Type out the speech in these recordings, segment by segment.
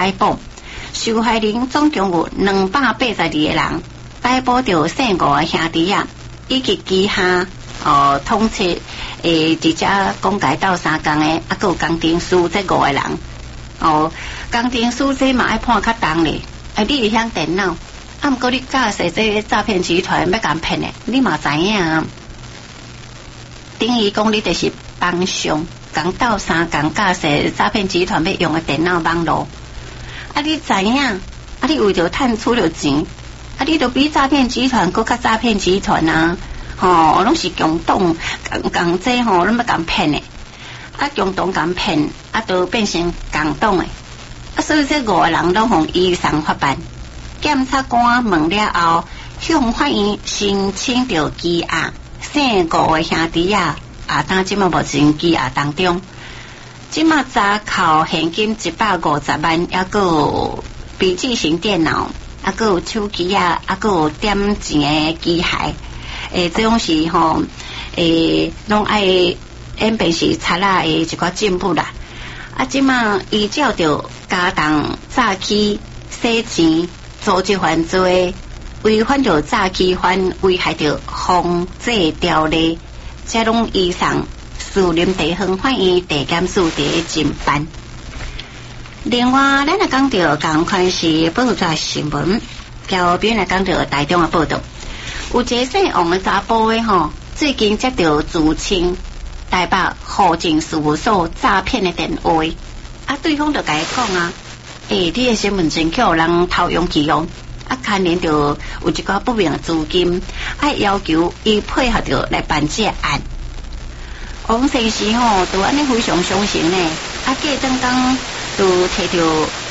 逮捕，受害人总共有282个人，逮捕到剩5个兄弟啊，以及其他统测直接讲解斗3工的，还有工程师这5个人。工程师这嘛爱判较重咧，你会晓电脑，毋过你驾驶这个诈骗集团要甲骗的，你嘛知影。等于讲你就是帮凶，讲斗3工驾驶诈骗集团要用的电脑网络。你知影？你为着赚取着钱，你就比诈骗集团更较诈骗集团啊！拢是共同共这拢要共骗的，共同共骗，都变成共党的。所以这5个人拢互移送法办。检察官问了后，向法院申请着羁押，剩5个兄弟啊，当即马目前羁押当中。即马查扣现金150万，还有笔记型电脑，还有手机啊，还有点钱的机械。这种是拢爱演变是查啦的一个进步啦。即马依照着加重诈欺、洗钱、组织犯罪、违反着诈欺犯、危害着防制条例，这拢移送士林地方法院地检署地侦办。另外，咱来讲到同款是报纸新闻，交边来讲到台中的报道，有一个姓王的查甫的最近接到自称台北户政事务所诈骗的电话，对方就甲伊讲你的身份证去互人偷用去用，牵连着有一个不明的资金，要求伊配合着来办这案。王先生就安尼非常伤心呢，过阵当就摕着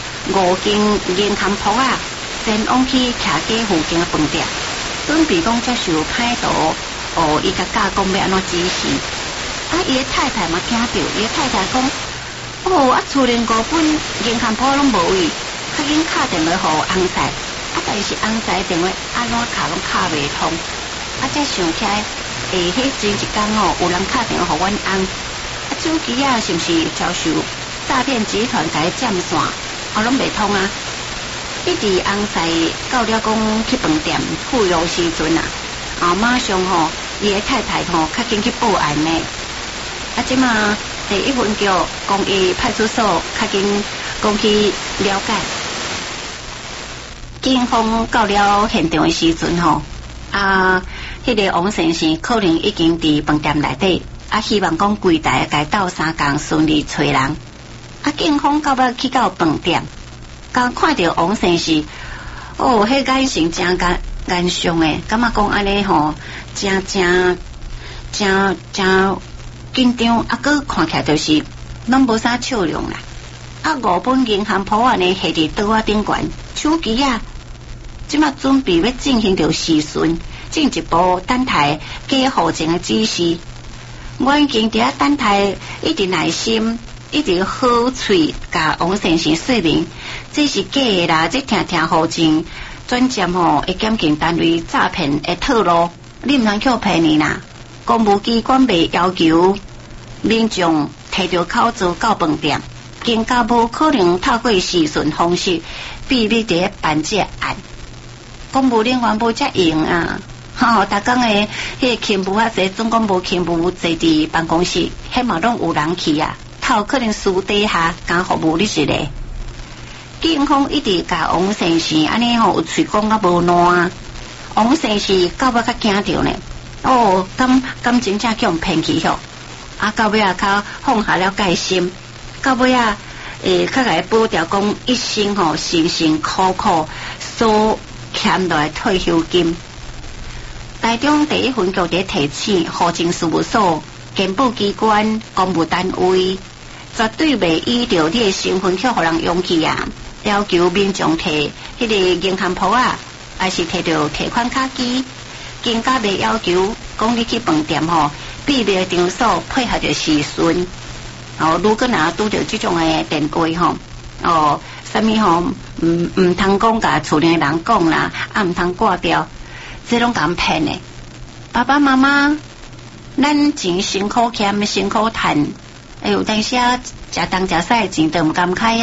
5间银行铺前往去徛街附近的饭店，准备讲接受歹徒伊甲教讲要安怎指示。伊的太太嘛听到，伊的太太讲厝内5本银行铺拢无位，较紧敲电话互翁婿，但是翁婿电话安怎敲拢敲袂通，才想起来迄前一天有人敲电话互阮翁，手机是毋是遭受诈骗集团甲伊占线，拢袂通一直翁婿到了讲去饭店付药时阵马上伊的太太较紧去报案呢。即马第一分叫公益派出所较紧讲去了解。警方到了现场的时阵迄个王先生可能已经伫饭店内底，希望讲柜台甲斗3工顺利找人。警方到尾去到饭店，刚看到王先生，迄眼神真眼伤诶，感觉讲安尼真紧张，佮看起来就是拢无啥笑容啦。5本银行铺呢下伫桌顶悬，手机即马准备要进行着时顺，进一步等待假户政的指示。我已经伫等待，一直耐心，一直好嘴，甲王先生说明，这是假的啦，这听户政转接会检警单位诈骗的套路，你毋通去骗你啦。公务机关未要求民众摕着口罩到饭店，更加无可能透过时顺方式秘密地办这案。公务人员无遮用逐工的迄个勤务侪总共无勤务坐伫办公室，迄嘛拢有人去透可能私底下讲服务你一个。警方一直甲王先生安尼有喙讲无烂，王先生到尾较惊着呢。感真正叫人骗去到尾较放下了戒心，到尾较甲伊保掉讲一生辛辛苦苦所欠落的退休金。台中第一分局伫提醒户政事务所、检部机关、公务单位，绝对袂依照你的身份去互人用去要求民众摕迄个银行簿还是摕到提款卡机。更加未要求讲你去饭店秘密的场所配合着时顺。如果拄着这种的电话什么唔通讲甲厝内人讲啦，唔通挂掉，这拢敢骗的。爸爸妈妈，咱钱辛苦欠，辛苦赚，有当时食东食西钱都唔敢开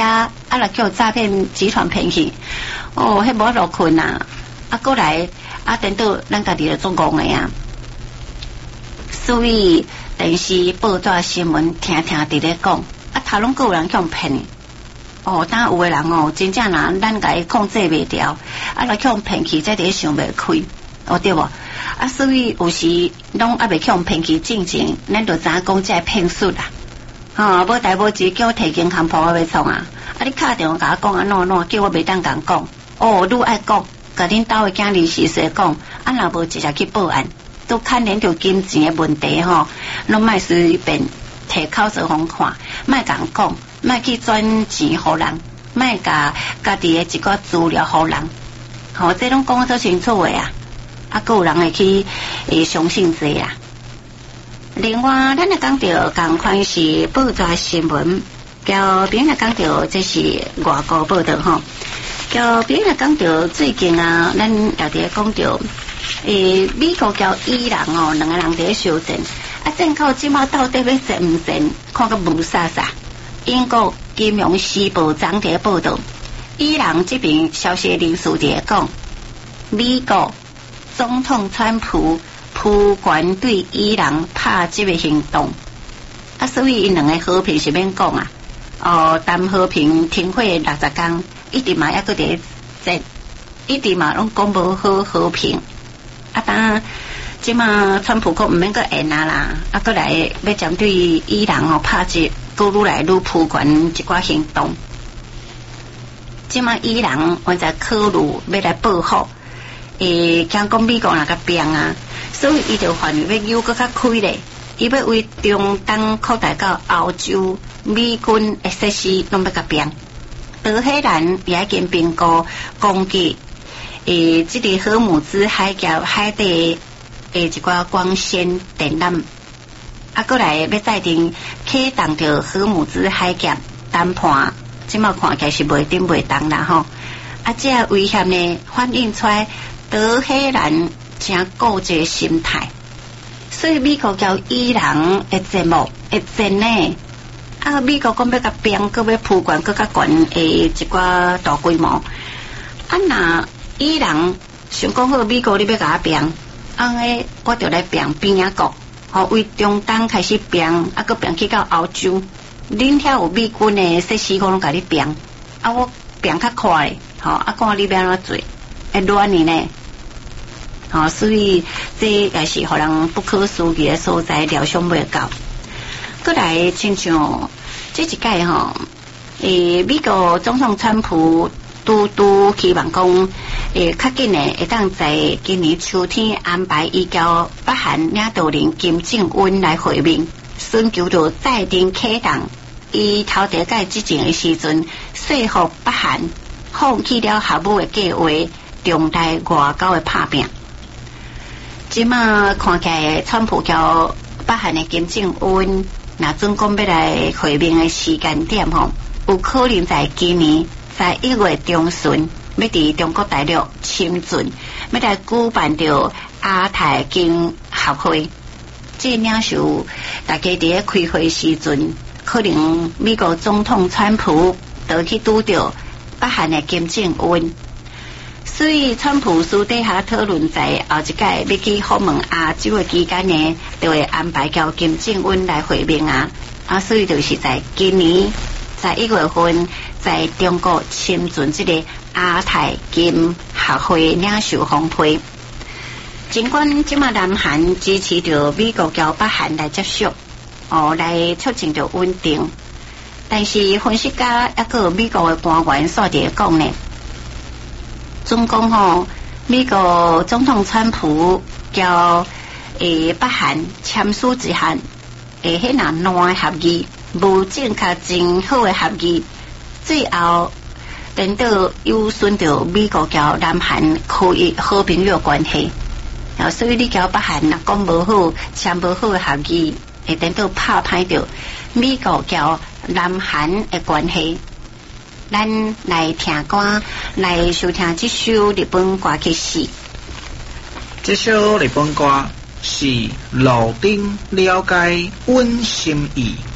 啊，来叫诈骗集团骗去，哦，迄无落困啊，啊，过来啊，等到咱家己就做戆的啊，所以电视报纸新闻听伫咧讲，啊，头拢有人向骗。哦，当有的人哦，真正啦，咱甲伊控制袂掉，啊，来向骗去，才伫想袂开，哦对无？啊，所以有时拢还袂向骗去进前，咱就知影讲这骗术啦。无代无志叫我提金行铺我要创啊！啊，你敲电话甲我讲啊，喏，叫我袂当共讲。哦，愈爱讲，甲恁兜的囝儿时说讲，啊，若无直接去报案，都牵连到金钱的问题吼，拢莫随便摕口舌互看，莫共讲，莫去转钱互人，莫甲家己的一个资料互人。这拢讲得清楚的啊！啊，有人会去相信这啦。另外，咱也讲到同款是报纸新闻，交朋友讲到这是外国报道吼。交朋友讲到最近啊，咱也伫讲到，美国交伊朗哦，两个人伫相争，啊，战口即马到底要战唔战，看个无啥啥。英国金融时报张伫报道，伊朗这边消息人士伫讲，美国总统川普铺管对伊朗拍击的行动，啊，所以因两个和平是免讲啊，谈和平停火60天，一直嘛还搁伫战，一直嘛拢讲无好和平，啊，当即嘛川普可毋免搁演啦，啊，搁来要针对伊朗拍击，搁愈来愈铺管一寡行动，即嘛伊朗现在考虑要来报复。惊讲美国那个病啊，所以伊就范围要搁较开咧，伊要为中东扩大到欧洲，美军的设施拢要甲变。德黑兰也已经评估攻击，这个荷姆兹海峡海底一寡光纤电缆，啊，过来要再定启动着荷姆兹海峡谈判，即马看起来是袂定袂当啦吼，啊，这危险呢反映出来。德黑兰真固执心态，所以美国交伊朗的节目会真呢。啊，美国讲要甲变，搁要铺管，搁较悬一寡大规模。啊，那伊朗想讲好，美国你要甲我变，我就来变边啊国，为中东开始变，啊，搁变去到欧洲。恁遐有美军的设施，我拢甲你变，啊，我变较快，啊，看你要安怎做。会乱呢呢，所以这也是互人不可思议的所在，料想袂到。过来亲像这一届吼，美国总统川普都希望讲，较紧的会当在今年秋天安排伊交北韩领导人金正恩来会面，寻求着再定启动伊头一届之前的时阵，说服北韩放弃了核武的计划。重大外交的拍拼，即马看起来，川普交北韩的金正恩，那总共要来会面的时间点吼，有可能在今年在1月中旬，要伫中国大陆深圳，要来举办着亚太经合会。这领袖大家伫咧开会时阵，可能美国总统川普就去拄着北韩的金正恩。所以，川普私底下讨论在后一届要去访问亚洲的期间呢，就会安排交金正恩来会面啊。所以就是在今年在1月份，在中国深圳这个亚太经合会领袖峰会。尽管即马南韩支持着美国交北韩来接触，来促进着稳定，但是分析家还有美国的官员所伫讲呢。总共吼，美国总统川普交北韩签署一项迄那烂合议，无正确真好的合议，最后等到有损到美国交南韩可以好朋友关系，所以你交北韩若讲无好，签无好的合议，会等到拍歹着美国交南韩的关系。咱来听歌，来收听这首日本歌曲是。 这首日本歌是路灯了解阮心意。